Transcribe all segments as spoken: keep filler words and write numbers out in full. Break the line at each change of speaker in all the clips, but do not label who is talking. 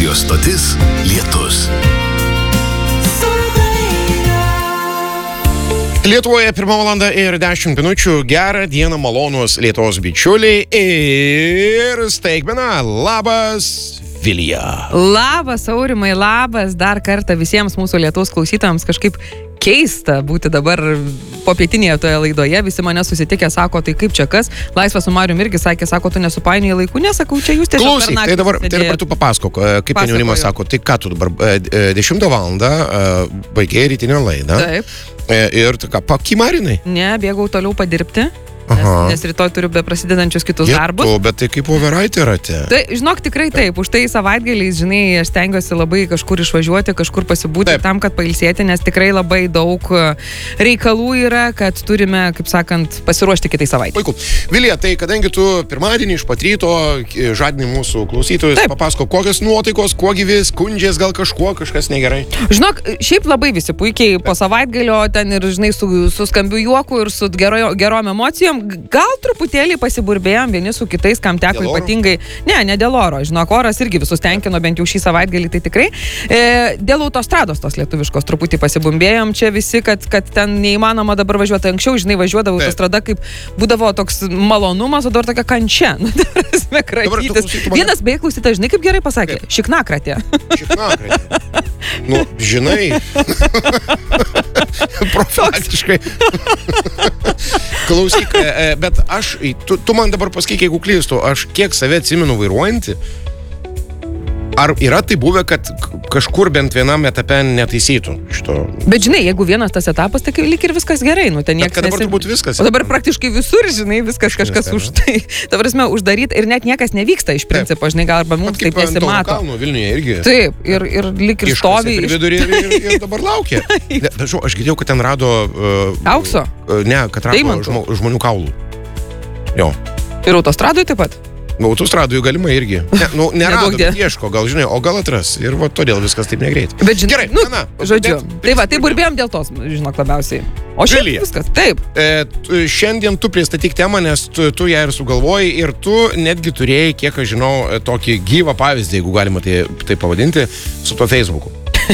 Radio stotis Lietus.
Lietuvoje pirmą valandą ir dešimt minučių. Gerą dieną, malonūs Lietuvos bičiuliai ir staigmena. Labas, Vilija.
Labas, Aurimai, labas dar kartą visiems mūsų Lietuvos klausytojams. Kažkaip keista būti dabar popietinėje toje laidoje. Visi mane susitikę, sako, tai kaip čia kas? Laisvas su Marium irgi sakė, sako, tu nesupainioji laikų, nesakau, čia jūs tiesiog
Klausyk,
per naktį
tai dabar, tai dabar tu papasakok, kaip ten jaunimas sako, tai ką tu dabar dešimtą valandą baigėjai rytinę laidą.
Taip.
Ir tu ką, pakimarinai?
Ne, bėgau toliau padirbti. Nes, nes rytoj turiu be prasidedančius kitus
Jėtų,
darbus.
Bet tai kaip override rate.
Tai, žinok, tikrai taip. Už tai savaitgaliais, žinai, aš stengiuosi labai kažkur išvažiuoti, kažkur pasibūti taip. Tam, kad pailsėti, nes tikrai labai daug reikalų yra, kad turime, kaip sakant, pasiruošti kitai savaitę.
Puiku. Vilija, tai kadangi tu pirmadienį iš pat ryto žadini mūsų klausytojus, papasako, kokios nuotaikos, kuo gyvi, skundžias gal kažkuo, kažkas negerai.
Žinok, šiaip labai visi puikiai po savaitgalio ten ir, žinai, su, su skambiu juoku ir su gero, gerom emocijom. Gal truputėlį pasiburbėjom vieni su kitais, kam teko ypatingai. Ne, ne dėl oro. Žinok, oras irgi visus tenkino, bent jau šį savaitgalį, tai tikrai. E, dėl autostrados tos lietuviškos truputį pasibumbėjom čia visi, kad, kad ten neįmanoma dabar važiuoti. Anksčiau, žinai, važiuodavo autostrada, kaip būdavo toks malonumas, o dabar tokia kančia. Nu, tarasme, kratytis. Vienas beje klausytas, žinai, kaip gerai pasakė. Kaip? Šiknakratė.
Šiknakratė. Nu, žinai. Profilaktiškai. Klausyk, bet aš, tu, tu man dabar pasakyk, jeigu klystu, aš kiek save atsimenu vairuojantį, ar yra tai buvę, kad kažkur bent vienam etape netaisytų šito?
Bet žinai, jeigu vienas tas etapas, tai lyg ir viskas gerai, nu ten niekas.
Bet dabar turbūt viskas.
O dabar praktiškai visur, žinai, viskas kažkas už tai. Ta prasme, uždaryt ir net niekas nevyksta iš principo, žinai, gal arba mums taip nesimato.
Kalno Vilniuje irgi.
Taip, ir, ir lyg ir stovi.
Ir vidurį ir, ir, ir dabar laukia. Ne, žinau, aš girdėjau, kad ten rado... Uh,
Aukso?
Uh, ne, kad rado žmo, žmonių kaulų. Jo.
Ir autostradui taip pat?
Autostradui galimai irgi. Ne, nu, nerado, bet ieško, gal žinai, o gal atras. Ir va, todėl viskas taip negreit.
Bet žinai,
gerai,
nu,
na,
žodžiu.
bet,
tai va, tai burbėjom dėl tos, žinok, labiausiai. O šiaip viskas, taip.
E, tu, šiandien tu pristatyk temą, nes tu, tu ją ir sugalvojai ir tu netgi turėjai, kiek aš žinau, tokį gyvą pavyzdį, jeigu galima tai, tai pavadinti, su tuo Facebooku.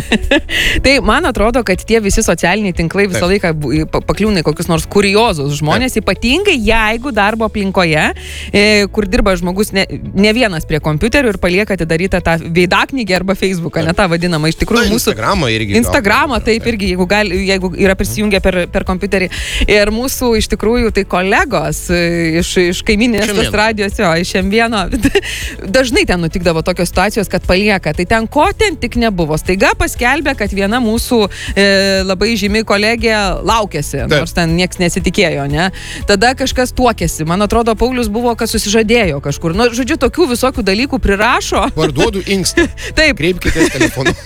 Tai man atrodo, kad tie visi socialiniai tinklai visą laiką pakliūna į kokius nors kuriozus žmonės, Taip. Ypatingai jeigu darbo aplinkoje, kur dirba žmogus ne, ne vienas prie kompiuterių ir palieka atidarytą tą veidaknygę arba Facebooką, ne tą vadinamą. Iš tikrųjų,
Na,
mūsų
Instagramą irgi.
Instagramą, gal, taip, irgi, jeigu, gali, jeigu yra prisijungę per, per kompiuterį. Ir mūsų iš tikrųjų tai kolegos iš, iš kaiminės tos radijos, jo, iš M vieno, dažnai ten nutikdavo tokios situacijos, kad palieka. Tai ten ko ten tik nebuvo. Staiga paskelbė, kad viena mūsų e, labai žymi kolegė laukėsi, Taip. Nors ten nieks nesitikėjo, ne? Tada kažkas tuokėsi. Man atrodo, Paulius buvo, kad susižadėjo kažkur. Nu, žodžiu, tokių visokių dalykų prirašo.
Parduodu inkstą.
Taip.
Kreipkitės telefonu.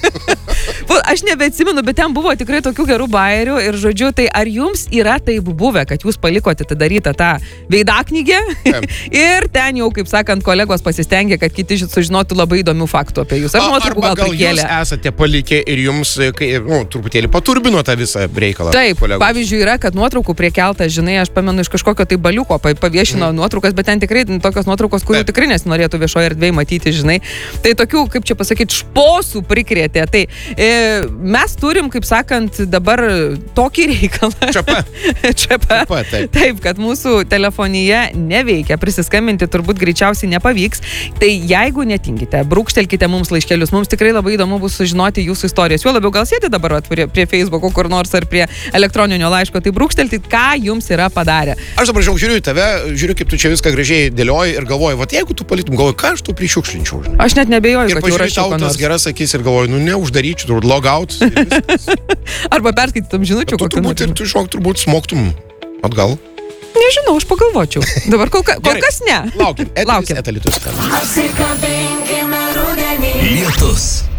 Aš nebeatsimenu, bet ten buvo tikrai tokių gerų bairių ir, žodžiu, tai ar jums yra taip buvę, kad jūs palikote atidarytą tą veidaknygę ir ten jau, kaip sakant, kolegos pasistengė, kad kiti sužinotų labai įdomių faktų apie jūs. Ar nuotraukų gal prikėlė?
Gal jūs esate palikę ir jums, kai, nu, truputėlį paturbino tą visą reikalą.
Taip,
kolegos.
Pavyzdžiui, yra, kad nuotraukų prikelta, žinai, aš pamenu iš kažkokio tai baliuko paviešino mm. nuotraukas, bet ten tikrai tokios nuotraukos, kurių Taip. Tikrai nesinorėtų viešoje erdvėje matyti, žinai. Tai tokių, kaip čia pasakyti, šposų prikrėtė. Tai e, mes turim, kaip sakant, dabar tokį reikalą.
Čiapa.
Čiapa.
Čiapa taip.
Taip, kad mūsų telefonija neveikia, prisiskambinti turbūt greičiausiai nepavyks. Tai jeigu netingite, brūkštelkite mums laiškelius, mums tikrai labai įdomu bus sužinoti jūsų istorijas. Juo labiau gal sėdi dabar prie, prie Facebook'o kur nors ar prie elektroninio laiško, tai brūkštelti, ką jums yra padarę.
Aš dabar žiūriu, žiūriu į tave, žiūriu, kaip tu čia viską gražiai dėlioji ir galvoju, va, jeigu tu palytum, galvoju, ką aš tu prišiukšlinčiau. Žinai.
Aš net nebejoju,
ir
kad jau rašiau
tau tas geras akis ir galvoju, nu neuždaryčiau, turbūt log out.
Arba perskaitytum žinučių,
kokių turbūt ir tu išmok turbūt smoktum atgal.
Nežinau, aš pagalvočiau. Dabar kol, ka, kol kas ne.
Laukim. Laukim.
Lietus.